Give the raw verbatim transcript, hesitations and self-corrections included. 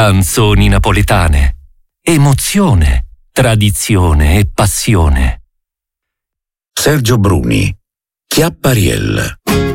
Canzoni napoletane. Emozione, tradizione e passione. Sergio Bruni, Chiappariel.